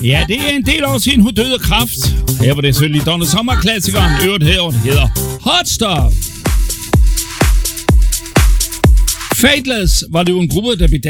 Ja, det er en del år siden, hun døde af kræft. Her var det selvfølgelig Donna Summer-klassikeren. Øvrigt her, det hedder Hot Stuff. Faithless var det jo en gruppe, der blev